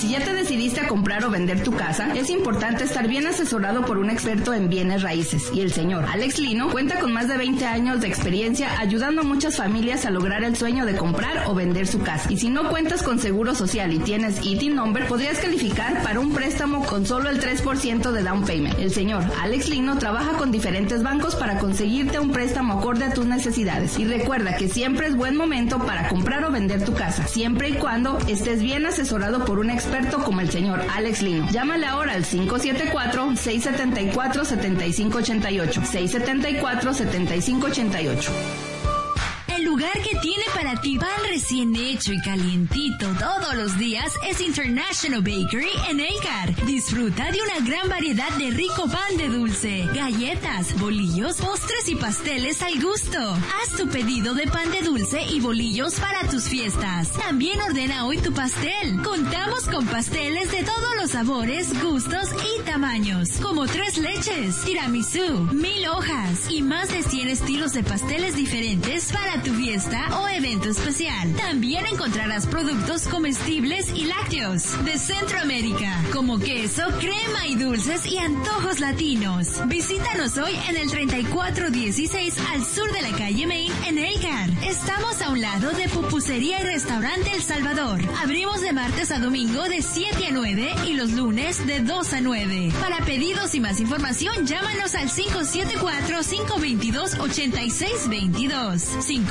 Si ya te decidiste a comprar o vender tu casa, es importante estar bien asesorado por un experto en bienes raíces. Y el señor Alex Lino cuenta con más de 20 años de experiencia ayudando a muchas familias a lograr el sueño de comprar o vender su casa. Y si no cuentas con seguro social y tienes ITIN number, podrías calificar para un préstamo con solo el 3% de down payment. El señor Alex Lino trabaja con diferentes bancos para conseguirte un préstamo acorde a tus necesidades. Y recuerda que siempre es buen momento para comprar o vender tu casa, siempre y cuando estés bien asesorado por un experto como el señor Alex Lino. Llámale ahora al 574-674-7588. 674-7588. El lugar que tiene para ti pan recién hecho y calientito todos los días es International Bakery en Elkhart. Disfruta de una gran variedad de rico pan de dulce, galletas, bolillos, postres y pasteles al gusto. Haz tu pedido de pan de dulce y bolillos para tus fiestas. También ordena hoy tu pastel. Contamos con pasteles de todos los sabores, gustos y tamaños, como 3 leches, tiramisú, 1000 hojas y más de 100 estilos de pasteles diferentes para tu fiesta o evento especial. También encontrarás productos comestibles y lácteos de Centroamérica, como queso, crema y dulces y antojos latinos. Visítanos hoy en el 3416 al sur de la calle Main en Elkhart. Estamos a un lado de Pupusería y Restaurante El Salvador. Abrimos de martes a domingo de 7 a 9 y los lunes de 2 a 9. Para pedidos y más información, llámanos al 574-522-8622.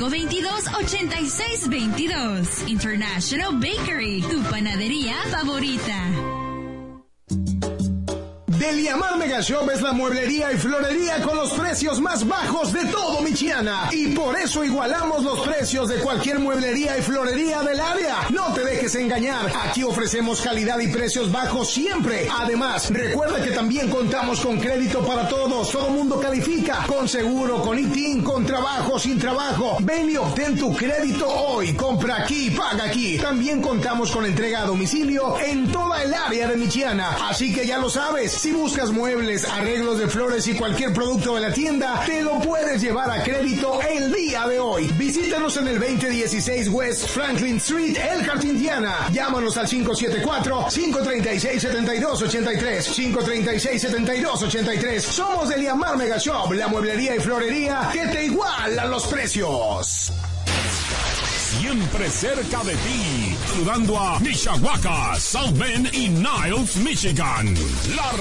522-8622. International Bakery, tu panadería favorita. Deliamar Mega Shop es la mueblería y florería con los precios más bajos de todo Michiana. Y por eso igualamos los precios de cualquier mueblería y florería del área. No te dejes engañar. Aquí ofrecemos calidad y precios bajos siempre. Además, recuerda que también contamos con crédito para todos. Todo mundo califica. Con seguro, con ITIN, con trabajo, sin trabajo. Ven y obtén tu crédito hoy. Compra aquí, paga aquí. También contamos con entrega a domicilio en toda el área de Michiana. Así que ya lo sabes. Si buscas muebles, arreglos de flores y cualquier producto de la tienda, te lo puedes llevar a crédito el día de hoy. Visítanos en el 2016 West Franklin Street, Elkhart, Indiana. Llámanos al 574-536-7283. 536-7283. Somos Deliamar Mega Shop, la mueblería y florería que te iguala los precios. Siempre cerca de ti, saludando a Mishawaka, South Bend y Niles, Michigan. La